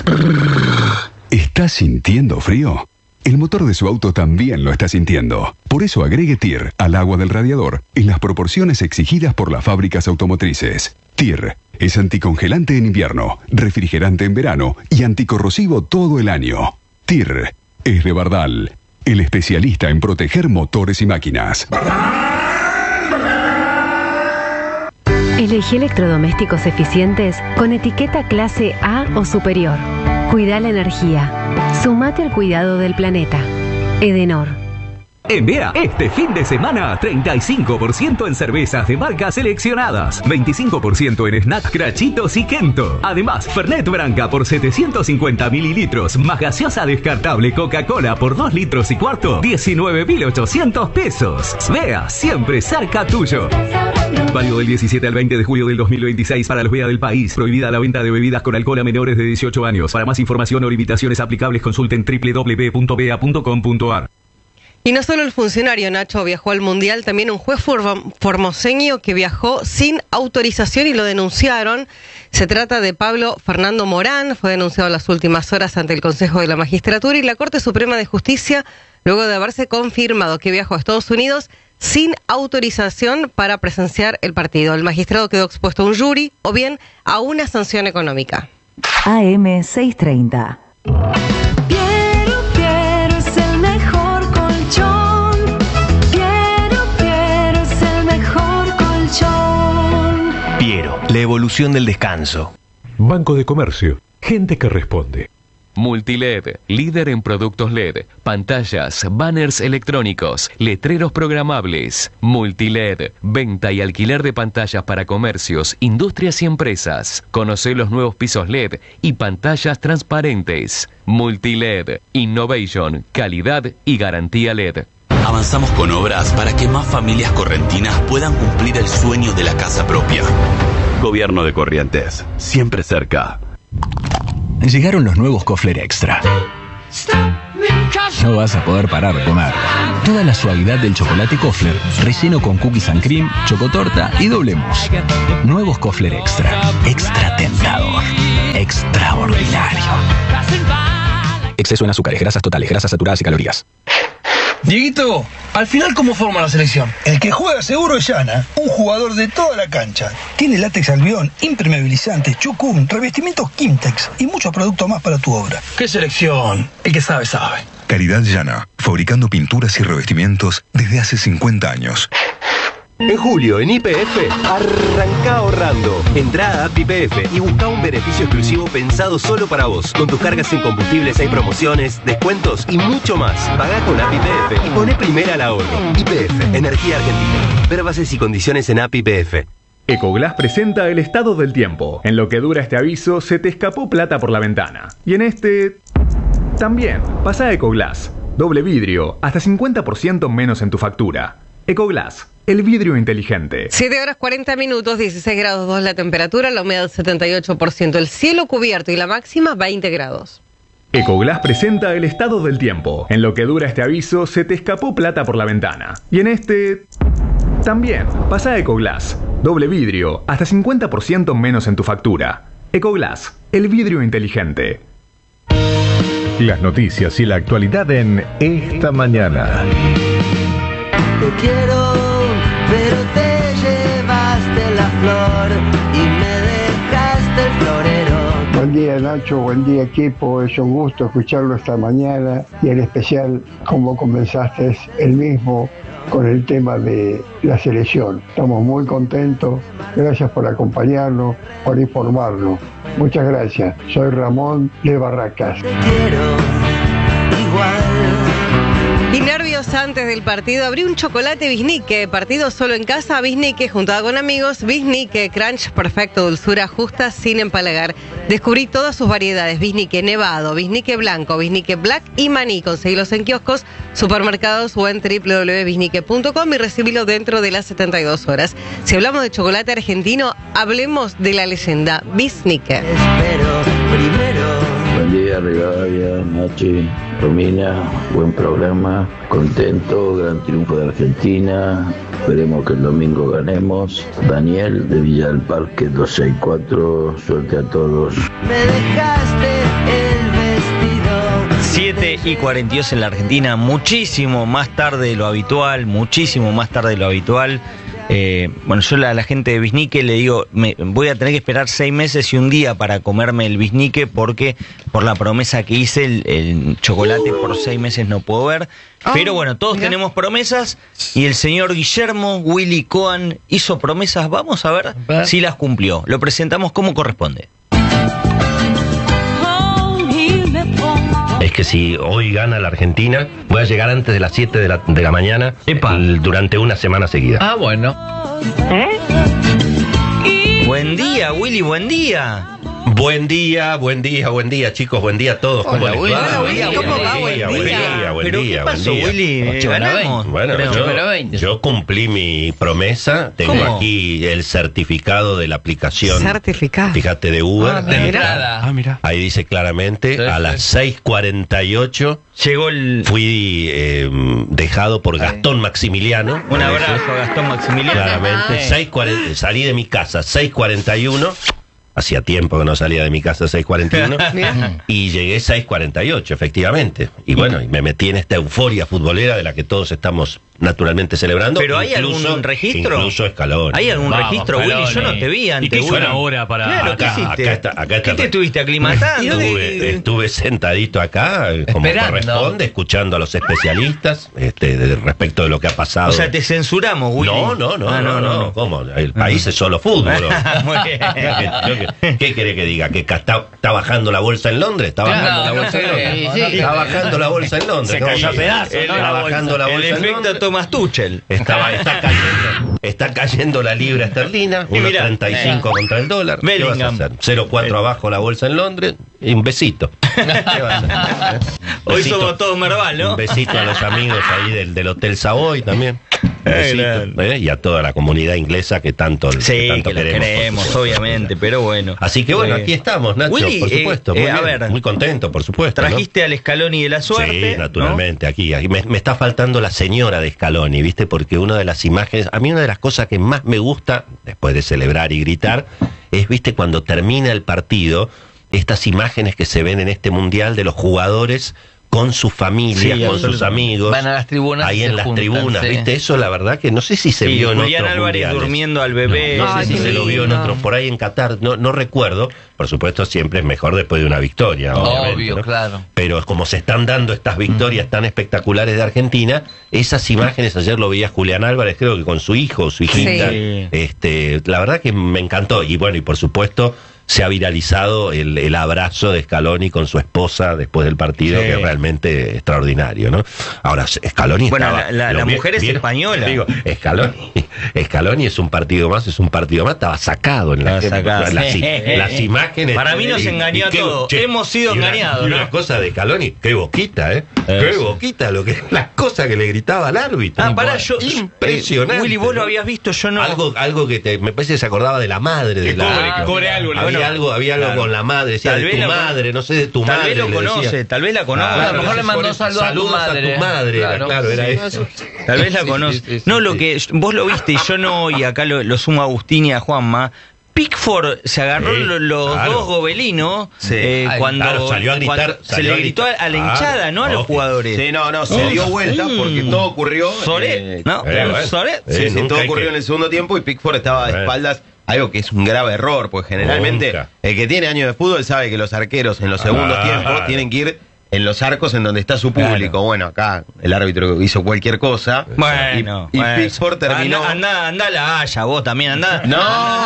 ¿Estás sintiendo frío? El motor de su auto también lo está sintiendo. Por eso agregue TIR al agua del radiador en las proporciones exigidas por las fábricas automotrices. TIR es anticongelante en invierno, refrigerante en verano y anticorrosivo todo el año. TIR es de Bardal, el especialista en proteger motores y máquinas. Elegí electrodomésticos eficientes con etiqueta clase A o superior. Cuida la energía. Sumate al cuidado del planeta. Edenor. En Bea, este fin de semana, 35% en cervezas de marcas seleccionadas, 25% en snack Crachitos y Kento. Además, Fernet Branca por 750 mililitros, más gaseosa descartable Coca-Cola por 2 litros y cuarto, 19.800 pesos. Bea, siempre cerca tuyo. Válido del 17 al 20 de julio del 2026 para los Bea del país. Prohibida la venta de bebidas con alcohol a menores de 18 años. Para más información o limitaciones aplicables, consulten www.bea.com.ar. Y no solo el funcionario Nacho viajó al Mundial, también un juez formoseño que viajó sin autorización y lo denunciaron. Se trata de Pablo Fernando Morán, fue denunciado en las últimas horas ante el Consejo de la Magistratura y la Corte Suprema de Justicia, luego de haberse confirmado que viajó a Estados Unidos sin autorización para presenciar el partido. El magistrado quedó expuesto a un jury o bien a una sanción económica. AM 630. La evolución del descanso. Banco de Comercio. Gente que responde. Multiled, líder en productos LED, pantallas, banners electrónicos, letreros programables. Multiled, venta y alquiler de pantallas para comercios, industrias y empresas. Conoce los nuevos pisos LED y pantallas transparentes. Multiled, innovation, calidad y garantía LED. Avanzamos con obras para que más familias correntinas puedan cumplir el sueño de la casa propia. Gobierno de Corrientes, siempre cerca. Llegaron los nuevos Kofler Extra. No vas a poder parar de comer. Toda la suavidad del chocolate Kofler, relleno con cookies and cream, chocotorta y doble mousse. Nuevos Kofler Extra. Extra tentador. Extraordinario. Exceso en azúcares, grasas totales, grasas saturadas y calorías. Dieguito, al final, ¿cómo forma la selección? El que juega seguro es Yana, un jugador de toda la cancha. Tiene látex albión, impermeabilizante, chucum, revestimientos Kimtex y muchos productos más para tu obra. ¿Qué selección? El que sabe, sabe. Calidad Yana, fabricando pinturas y revestimientos desde hace 50 años. En julio, en YPF, arranca ahorrando. Entrá a App YPF y busca un beneficio exclusivo pensado solo para vos. Con tus cargas en combustibles hay promociones, descuentos y mucho más. Pagá con App YPF y poné primera al ahorro. YPF, Energía Argentina. Ver bases y condiciones en App YPF. Ecoglass presenta el estado del tiempo. En lo que dura este aviso, se te escapó plata por la ventana. Y en este... también. Pasá a Ecoglass. Doble vidrio, hasta 50% menos en tu factura. Ecoglass. El vidrio inteligente. 7 horas 40 minutos, 16 grados 2 la temperatura, la humedad 78%, el cielo cubierto y la máxima 20 grados. Ecoglass presenta el estado del tiempo. En lo que dura este aviso, se te escapó plata por la ventana. Y en este... también. Pasá a Ecoglass. Doble vidrio, hasta 50% menos en tu factura. Ecoglass. El vidrio inteligente. Las noticias y la actualidad en Esta Mañana. Te quiero, pero te llevaste la flor y me dejaste el florero. Buen día Nacho, buen día equipo, es un gusto escucharlo esta mañana y en especial como comenzaste el mismo con el tema de la selección. Estamos muy contentos, gracias por acompañarnos, por informarnos. Muchas gracias, soy Ramón de Barracas. Te quiero igual. Y nervios antes del partido, abrí un chocolate Biznique, partido solo en casa, Biznique, juntada con amigos, Biznique, crunch perfecto, dulzura justa, sin empalagar. Descubrí todas sus variedades, Biznique nevado, Biznique blanco, Biznique black y maní. Conseguilos en kioscos, supermercados o en www.biznique.com y recibilo dentro de las 72 horas. Si hablamos de chocolate argentino, hablemos de la leyenda Biznique. Espero primero. Buen día, Rivadavia, Nachi, Romina, buen programa, contento, gran triunfo de Argentina, esperemos que el domingo ganemos. Daniel de Villa del Parque 264, suerte a todos. Me dejaste 13:42 en la Argentina, muchísimo más tarde de lo habitual, Bueno, yo a la gente de Biznique le digo, voy a tener que esperar 6 meses y un día para comerme el Biznique, porque por la promesa que hice, el chocolate por 6 meses no puedo ver. Pero bueno, todos tenemos promesas, y el señor Guillermo Willy Cohen hizo promesas, vamos a ver si las cumplió. Lo presentamos como corresponde. Es que si hoy gana la Argentina, voy a llegar antes de las 7 de la mañana durante una semana seguida. Ah, bueno. Buen día, Willy, buen día. Buen día, chicos, buen día a todos. ¿Cómo les va? Buen día. ¿Qué pasó, Willy? ¿Ganamos? Bueno, yo cumplí mi promesa. Tengo aquí el certificado de la aplicación. Certificado. Fíjate, de Uber. Mira. Ahí dice claramente, a las 6:48 llegó fui dejado por Gastón Maximiliano. Un abrazo a Gastón Maximiliano. Claramente, salí de mi casa 6:41. Hacía tiempo que no salía de mi casa a 6:41 y llegué 6:48, efectivamente. Y bueno, y me metí en esta euforia futbolera de la que todos estamos naturalmente celebrando. ¿Pero hay algún registro? Incluso Scaloni. ¿Hay algún registro, Willy? Yo no te vi antes. ¿Y qué hizo ahora para...? Claro, acá ¿qué te estuviste aclimatando? Estuve sentadito acá, como corresponde, escuchando a los especialistas respecto de lo que ha pasado. O sea, te censuramos, Willy. No. ¿Cómo? El país es solo fútbol. ¿Qué querés que diga? ¿Que está bajando la bolsa en Londres? ¿Está bajando la bolsa en Londres? Está bajando la bolsa en Londres. Se cayó a pedazos, ¿no? Está bajando la bolsa en Londres. Thomas Tuchel. Está cayendo la libra esterlina, 1.35 contra el dólar. ¿Qué vas a hacer? 0.4 abajo la bolsa en Londres y un besito. ¿Qué vas a hacer? Hoy somos todos Merval, ¿no? Un besito a los amigos ahí del Hotel Savoy también. Y a toda la comunidad inglesa que tanto queremos, obviamente, pero bueno. Así que bueno, aquí estamos, Nacho, Willy, por supuesto. Muy contento, por supuesto. Trajiste al Scaloni de la suerte. Sí, naturalmente, ¿no? Aquí me está faltando la señora de Scaloni, ¿viste? Porque una de las imágenes, a mí una de las cosas que más me gusta, después de celebrar y gritar, es, ¿viste? Cuando termina el partido, estas imágenes que se ven en este mundial de los jugadores con sus familias, con sus amigos. Van a las tribunas. Ahí en las tribunas, ¿viste? Eso la verdad que no sé si se vio en Julián otros Álvarez mundiales. Durmiendo al bebé. No sé si se lo vio en otros, por ahí en Qatar, no recuerdo. Por supuesto, siempre es mejor después de una victoria, obviamente, ¿no? Claro. Pero como se están dando estas victorias tan espectaculares de Argentina, esas imágenes, ayer lo veía Julián Álvarez, creo que con su hijo o su hijita. Sí. La verdad que me encantó. Y bueno, y por supuesto se ha viralizado el abrazo de Scaloni con su esposa después del partido, que es realmente extraordinario, ¿no? Ahora, Scaloni estaba... la mujer es española. Digo, Scaloni es un partido más, estaba sacado en las imágenes. Para mí nos engañó a todos. Hemos sido engañados, ¿no? Una cosa de Scaloni, qué boquita, qué boquita, las cosas que le gritaba al árbitro. Impresionante. Willy, vos lo habías visto, yo no. Algo que me parece que se acordaba de la madre de la... Cobre algo, había algo con la madre, decía de tu madre, no sé, de tu madre. Tal vez lo conoce, tal vez la conoce. A lo mejor le mandó saludos a tu madre. Claro, era eso. Tal vez la conoce. No, lo que vos lo viste y yo no, y acá lo sumo a Agustín y a Juanma. Pickford se agarró los dos gobelinos cuando salió a gritar. Se le gritó a la hinchada, no a los jugadores. Sí, se dio vuelta porque todo ocurrió. Soret, ¿no? Soret. Sí, todo ocurrió en el segundo tiempo y Pickford estaba de espaldas. Algo que es un grave error, pues generalmente el que tiene años de fútbol sabe que los arqueros en los segundos tiempos tienen que ir en los arcos en donde está su público. Claro. Bueno, acá el árbitro hizo cualquier cosa. Bueno, y Pickford terminó. Anda a la Haya, vos también andá. No,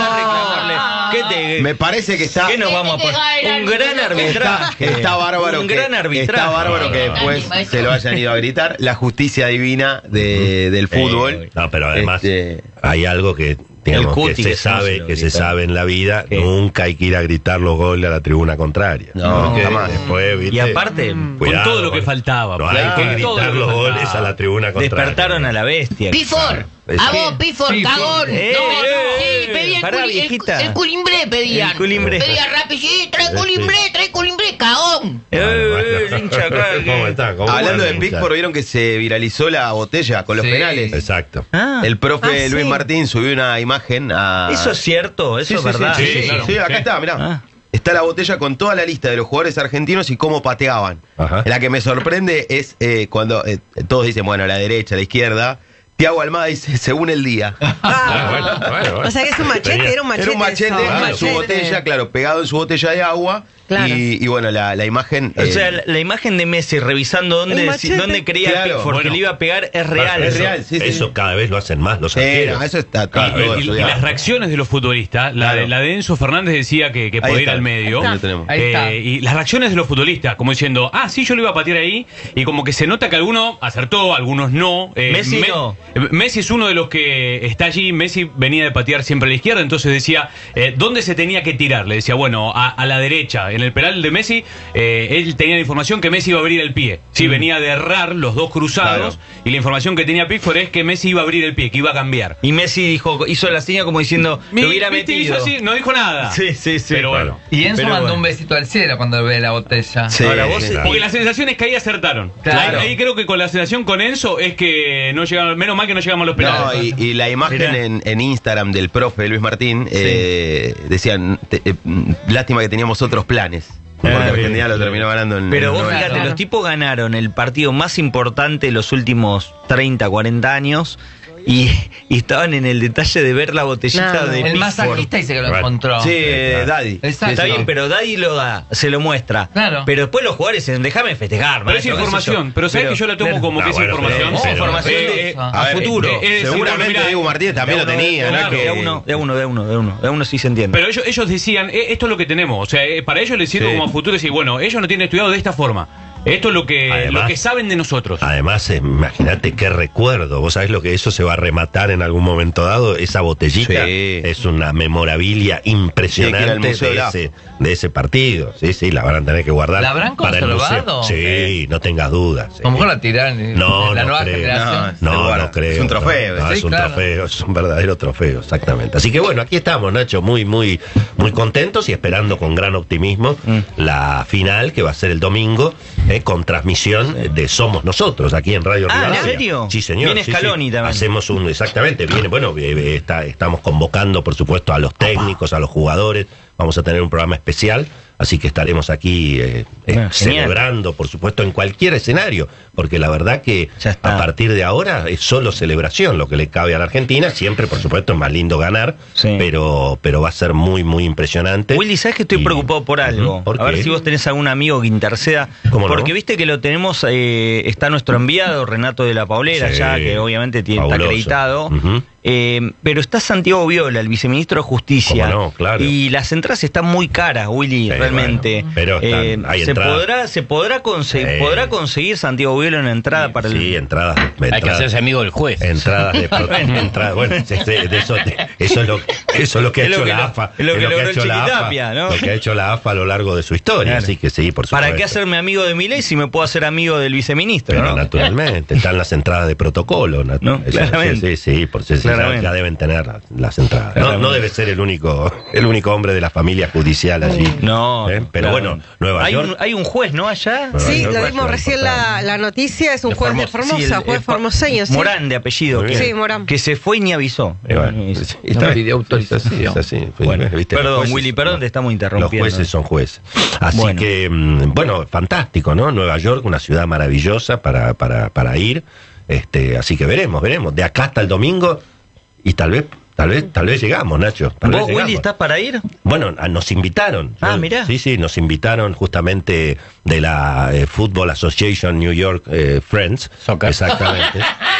me parece que está. ¿Qué nos vamos a poner? Un gran arbitraje. Está bárbaro. Un gran arbitraje. Está bárbaro que después se lo hayan ido a gritar. La justicia divina del fútbol. No, pero además hay algo que digamos, que se sabe en la vida, nunca hay que ir a gritar los goles a la tribuna contraria. No, jamás. Después, ¿viste? Y aparte, con todo lo que faltaba. No hay que gritar los goles a la tribuna contraria. Despertaron a la bestia. Pifor, a vos, Pifor, cagón. Sí, pedían el culimbré, pedían. Pedían rapidito, trae culimbré, cagón. Hablando de Pickford, vieron que se viralizó la botella con los penales. Exacto. El profe Luis Martín subió una imagen a... Eso es cierto, eso es verdad. Sí, acá está, mirá. está la botella con toda la lista de los jugadores argentinos y cómo pateaban. La que me sorprende es cuando todos dicen, bueno, la derecha, la izquierda. Thiago Almada dice, según el día. Bueno. O sea que es un machete, era un machete. Era un machete en su botella, claro, pegado en su botella de agua. Claro. Y bueno, la imagen... O sea, la imagen de Messi revisando dónde creía Pickford que le iba a pegar es real. Es real, sí. Eso cada vez lo hacen más los arqueros. Eso está todo y las reacciones de los futbolistas, la de Enzo Fernández decía que podía ir al medio. Ahí está. Y las reacciones de los futbolistas, como diciendo, sí, yo lo iba a patear ahí. Y como que se nota que algunos acertó, algunos no. Messi no. Messi es uno de los que está allí. Messi venía de patear siempre a la izquierda, entonces decía, ¿dónde se tenía que tirar? Le decía, bueno, a la derecha. En el penal de Messi, él tenía la información que Messi iba a abrir el pie. Sí, venía de errar los dos cruzados, y la información que tenía Pickford es que Messi iba a abrir el pie, que iba a cambiar. Y Messi hizo la seña como diciendo, lo hubiera metido. Hizo así, no dijo nada. Sí. Pero bueno. Y Enzo mandó un besito al cielo cuando ve la botella. Sí, ahora vos, porque la sensación es que ahí acertaron. Claro. Ahí creo que con la sensación con Enzo es que no llegaron, menos mal que no llegamos a los penales. Y la imagen en Instagram del profe Luis Martín, decían, lástima que teníamos otros planes. Porque Argentina lo terminó ganando en... Pero vos fíjate, los tipos ganaron el partido más importante de los últimos 30, 40 años y estaban en el detalle de ver la botellita de el Pickford. masajista dice que lo encontró. Sí, Daddy. Está bien, pero Daddy lo da, se lo muestra. Claro. Pero después los jugadores dicen, déjame festejar. Pero es información, pero ¿sabes que yo la tomo como que es información? Información a futuro. Seguramente Diego Martínez también lo tenía. De uno sí se entiende. Pero ellos decían, esto es lo que tenemos. O sea, para ellos les sirve como a futuro decir, bueno, ellos no tienen estudiado de esta forma. Esto es lo que saben de nosotros. Además, imagínate qué recuerdo. Vos sabés lo que eso se va a rematar en algún momento dado. Esa botellita es una memorabilia impresionante de ese partido. Sí, la van a tener que guardar. ¿La habrán conservado? Sí, no tengas dudas. A lo mejor la tiran. No, la no nueva creo. generación. No creo. Es un trofeo. Es un trofeo, es un verdadero trofeo, exactamente. Así que bueno, aquí estamos, Nacho, muy contentos y esperando con gran optimismo la final que va a ser el domingo. Con transmisión de Somos Nosotros aquí en Radio Rivadavia. ¿En serio? Sí, señor. Viene Scaloni también. Hacemos exactamente, estamos convocando, por supuesto, a los técnicos, a los jugadores. Vamos a tener un programa especial, así que estaremos aquí celebrando, por supuesto, en cualquier escenario, porque la verdad que a partir de ahora es solo celebración lo que le cabe a la Argentina. Siempre, por supuesto, es más lindo ganar, pero va a ser muy, muy impresionante. Willy, ¿sabes que estoy preocupado por algo? ¿Por a ver si vos tenés algún amigo que interceda. Porque viste que lo tenemos, está nuestro enviado, Renato de la Paulera, ya que obviamente está acreditado. Pero está Santiago Viola, el viceministro de Justicia. Claro. Y las entradas están muy caras, Willy, realmente. Pero hay entradas. ¿Se podrá conseguir Santiago Viola una entrada para el...? Sí, entradas. Hay que hacerse amigo del juez. Entradas de bueno, eso es lo que ha hecho la AFA. Lo que logró Chiquitapia, ¿no? Lo que ha hecho la AFA a lo largo de su historia. Así que sí, por supuesto. ¿Para qué hacerme amigo de Milei si me puedo hacer amigo del viceministro? Pero naturalmente, están las entradas de protocolo. ¿No? Claramente. Sí, por si ya deben tener las entradas. No debe ser el único hombre de la familia judicial allí. No. Pero bueno, Nueva York. Hay un juez, ¿no? Allá. Sí, lo vimos recién la noticia, es un juez de Formosa, juez formoseño. Morán de apellido. Sí, Morán. Que se fue y ni avisó. Pidió autorización. Perdón, Willy, te estamos interrumpiendo. Los jueces son jueces. Así que, fantástico, ¿no? Nueva York, una ciudad maravillosa para ir. Así que veremos. De acá hasta el domingo y tal vez llegamos, Nacho. ¿Vos, Willy, estás para ir? Bueno, nos invitaron. Mirá. Sí, nos invitaron justamente de la Football Association New York Friends. Soccer. Exactamente.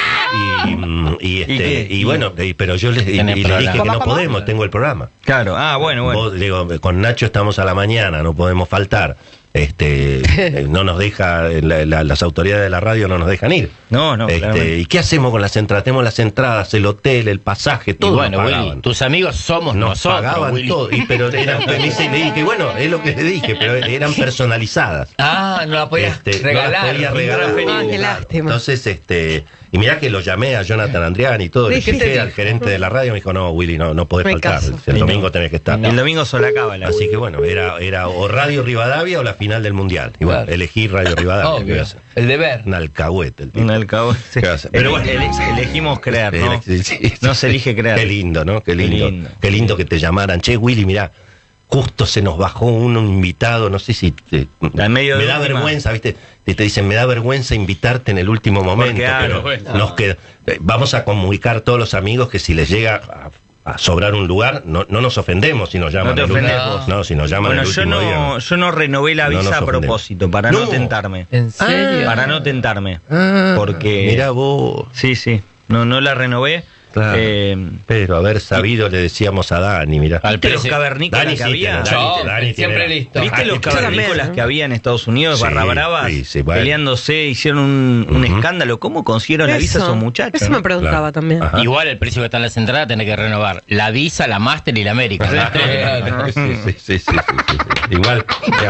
Pero yo les dije que no podemos, tengo el programa. Claro, bueno. Vos, digo, con Nacho estamos a la mañana, no podemos faltar. No nos deja, las autoridades de la radio no nos dejan ir. No, ¿y qué hacemos con las entradas? Tenemos las entradas, el hotel, el pasaje, todo. Y bueno, Willy, tus amigos somos nosotros. Pagaban Willy. todo, pero le dije, bueno, es lo que le dije, pero eran personalizadas. No la podías regalar. No las podía regalar. Qué lástima. Entonces, y mirá que lo llamé a Jonathan Andriani y todo, le dije al gerente de la radio, me dijo, no, Willy, no podés faltar, el domingo tenés que estar. El domingo solacaba. Así que bueno, era o Radio Rivadavia o la final del Mundial. Y bueno, elegí Radio Rivadavia. El deber. Un alcahuete. Un alcahuete. Pero bueno, elegimos creer, ¿no? No se elige creer. Qué lindo, ¿no? Qué lindo que te llamaran. Che, Willy, mirá, justo se nos bajó un invitado, no sé si me da vergüenza, ¿viste? Te dicen, me da vergüenza invitarte en el último momento, pero nos queda, vamos a comunicar todos los amigos que si les llega a sobrar un lugar, no nos ofendemos si nos llaman. Si nos llaman el último día. Yo no renové la visa a propósito, para no tentarme. ¿En serio? Para no tentarme. Porque... Mirá vos. Sí. No la renové. Claro. Pero haber sabido, le decíamos a Dani, mirá. ¿Viste los cavernícolas que había? Dani siempre listo. ¿Viste los cavernícolas que había en Estados Unidos, barra bravas, peleándose, hicieron un escándalo? ¿Cómo consiguieron la visa a esos muchachos? Eso me preguntaba también. Ajá. Igual el precio que está en las entradas tenés que renovar la visa, la Master y la América. Sí. Igual,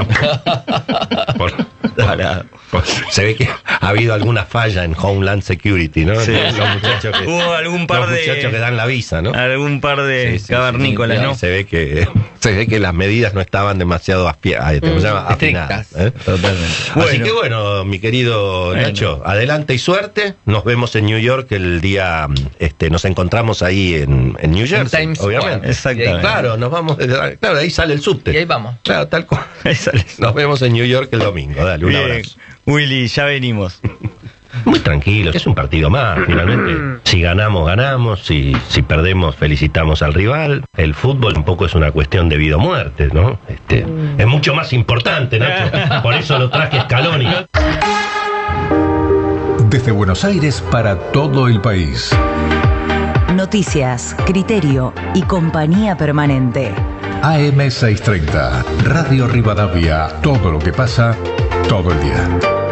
se ve que ha habido alguna falla en Homeland Security, ¿no? Sí. Los muchachos que, hubo algún par de muchachos que dan la visa, ¿no? Algún par de cavernícolas, ¿no? Se ve que las medidas no estaban demasiado afinadas. Totalmente. Así que bueno, mi querido Nacho, adelante y suerte. Nos vemos en New York el día, nos encontramos ahí en New Jersey, obviamente. Exactamente. Claro, nos vamos, claro, ahí sale el subte. Y ahí vamos. Claro, tal cual. Ahí sale. Nos vemos en New York el domingo. Dale, un abrazo. Willy, ya venimos. Muy tranquilo, es un partido más, finalmente. Si ganamos, ganamos. Si perdemos, felicitamos al rival. El fútbol tampoco es una cuestión de vida o muerte, ¿no? Es mucho más importante, Nacho. Por eso lo traje a Scaloni. Desde Buenos Aires para todo el país. Noticias, criterio y compañía permanente. AM630, Radio Rivadavia. Todo lo que pasa, todo el día.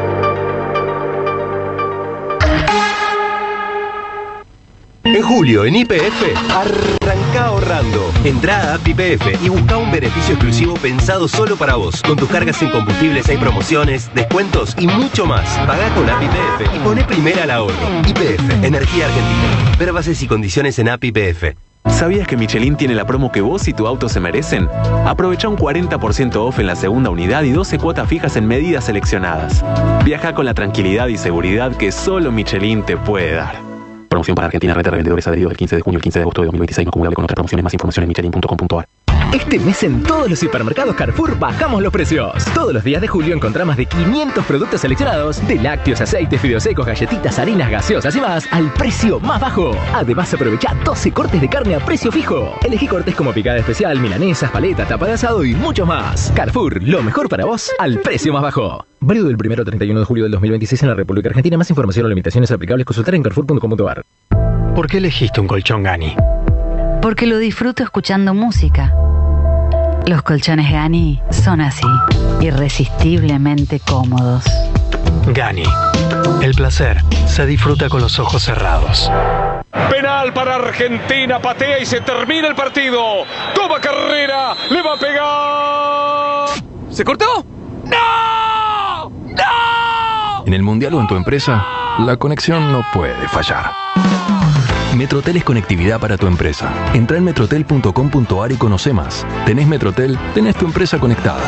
En julio, en YPF, arranca ahorrando. Entrá a App YPF y busca un beneficio exclusivo pensado solo para vos. Con tus cargas en combustibles hay promociones, descuentos y mucho más. Pagá con App YPF y poné primera al ahorro. YPF, Energía Argentina. Ver bases y condiciones en App YPF. ¿Sabías que Michelin tiene la promo que vos y tu auto se merecen? Aprovecha un 40% off en la segunda unidad y 12 cuotas fijas en medidas seleccionadas. Viaja con la tranquilidad y seguridad que solo Michelin te puede dar. Promoción para Argentina, red de revendedores adheridos del 15 de junio al 15 de agosto de 2026, no acumulable con otras promociones. Más información en michelin.com.ar. Este mes en todos los supermercados Carrefour bajamos los precios. Todos los días de julio encontrás más de 500 productos seleccionados, de lácteos, aceites, fideos secos, galletitas, harinas, gaseosas y más, al precio más bajo. Además, aprovecha 12 cortes de carne a precio fijo. Elegí cortes como picada especial, milanesas, paleta, tapa de asado y muchos más. Carrefour, lo mejor para vos, al precio más bajo. Válido del 1 al 31 de julio del 2026 en la República Argentina. Más información o limitaciones aplicables consultar en carrefour.com.ar. ¿Por qué elegiste un colchón Gani? Porque lo disfruto escuchando música. Los colchones Gani son así, irresistiblemente cómodos. Gani. El placer se disfruta con los ojos cerrados. Penal para Argentina, patea y se termina el partido. Toma carrera, le va a pegar. ¿Se cortó? ¡No! ¡No! En el Mundial o en tu empresa, la conexión no puede fallar. Metrotel es conectividad para tu empresa. Entra en metrotel.com.ar y conoce más. Tenés Metrotel, tenés tu empresa conectada.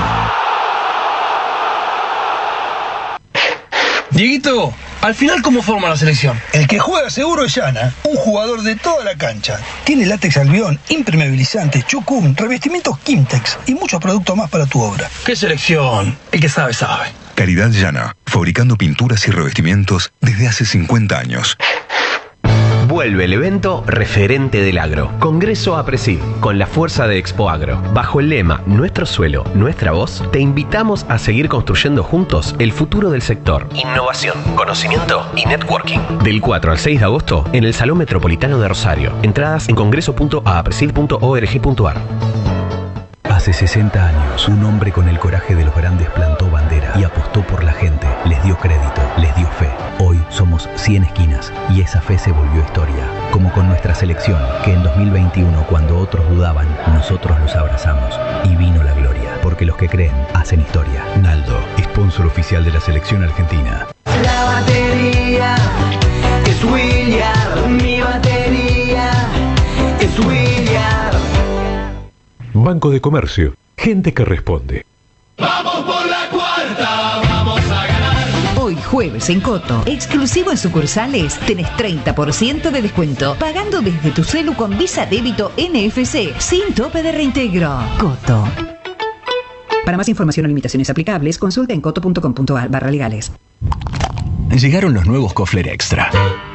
Dieguito, al final, ¿cómo forma la selección? El que juega seguro es Yana, un jugador de toda la cancha. Tiene látex albión, impermeabilizantes, chucum, revestimientos Kimtex y muchos productos más para tu obra. ¿Qué selección? El que sabe, sabe. Caridad Yana, fabricando pinturas y revestimientos desde hace 50 años. Vuelve el evento referente del agro. Congreso APRESID, con la fuerza de Expo Agro. Bajo el lema Nuestro suelo, nuestra voz, te invitamos a seguir construyendo juntos el futuro del sector. Innovación, conocimiento y networking. Del 4 al 6 de agosto en el Salón Metropolitano de Rosario. Entradas en congreso.apresid.org.ar. Hace 60 años, un hombre con el coraje de los grandes plantó bandera y apostó por la gente. Les dio crédito, les dio fe. Hoy somos 100 esquinas y esa fe se volvió historia. Como con nuestra selección, que en 2021, cuando otros dudaban, nosotros los abrazamos. Y vino la gloria, porque los que creen hacen historia. Naldo, sponsor oficial de la selección argentina. La batería es William, mi batería es William. Banco de Comercio. Gente que responde. ¡Vamos por la cuarta! ¡Vamos a ganar! Hoy, jueves en Coto. Exclusivo en sucursales, tenés 30% de descuento. Pagando desde tu celu con Visa Débito NFC, sin tope de reintegro. Coto. Para más información o limitaciones aplicables, consulta en coto.com.ar/legales. Llegaron los nuevos Kofler Extra.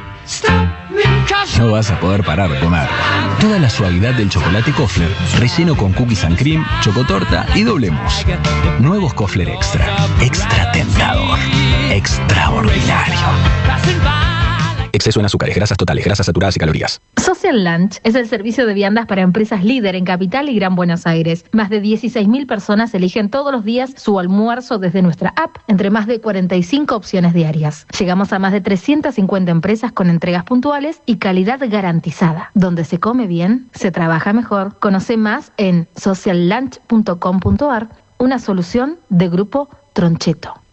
No vas a poder parar de comer. Toda la suavidad del chocolate Kofler, relleno con cookies and cream, chocotorta y doble mousse. Nuevos Kofler Extra. Extra tentador. Extraordinario. Exceso en azúcares, grasas totales, grasas saturadas y calorías. Social Lunch es el servicio de viandas para empresas líder en Capital y Gran Buenos Aires. Más de 16.000 personas eligen todos los días su almuerzo desde nuestra app, entre más de 45 opciones diarias. Llegamos a más de 350 empresas con entregas puntuales y calidad garantizada. Donde se come bien, se trabaja mejor. Conoce más en sociallunch.com.ar, una solución de Grupo Troncheto.